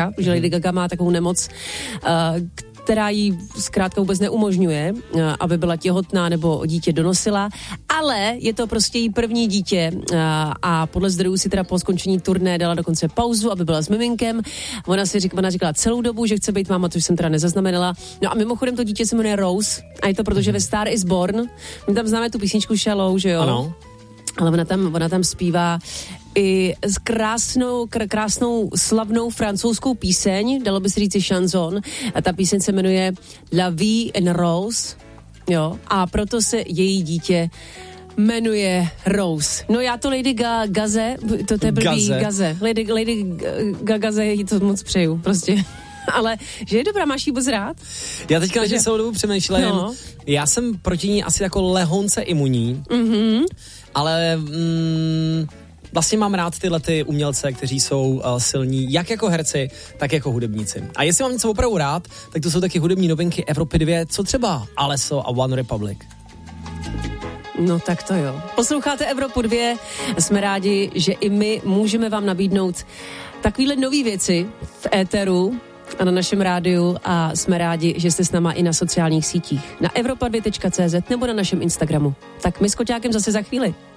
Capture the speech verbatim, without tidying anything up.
Gaga, že Lady Gaga má takovou nemoc, která jí zkrátka vůbec neumožňuje, aby byla těhotná nebo dítě donosila, ale je to prostě její první dítě a podle zdrojů si teda po skončení turné dala dokonce pauzu, aby byla s miminkem. Ona si říkala, ona říkala celou dobu, že chce být máma, což jsem teda nezaznamenala. No a mimochodem to dítě se jmenuje Rose a je to proto, že ve Star is Born, my tam známe tu písničku Shallow, že jo? Ano. Ale ona tam, ona tam zpívá i s krásnou, kr- krásnou slavnou francouzskou píseň, dalo by se říct chanson, a ta píseň se jmenuje La vie en rose, jo, a proto se její dítě jmenuje Rose. No já to Lady Ga- Gaze, to, to je blbý, Gaze. Gaze, Lady, Lady Gaze, jí to moc přeju, prostě. Ale že je dobrá, máš jí moc rád? Já teďka na Takže- celou dobu přemýšlím, No. já jsem proti ní asi jako lehonce imunní, Mhm. ale mm, vlastně mám rád tyhle ty umělce, kteří jsou uh, silní jak jako herci, tak jako hudebníci. A jestli mám něco opravdu rád, tak to jsou taky hudební novinky Evropy dva, co třeba Alesso a One Republic. No tak to jo. Posloucháte Evropu dva, jsme rádi, že i my můžeme vám nabídnout takovýhle nový věci v éteru a na našem rádiu a jsme rádi, že jste s náma i na sociálních sítích. Na evropa dva tečka cé zet nebo na našem Instagramu. Tak my s Koťákem zase za chvíli.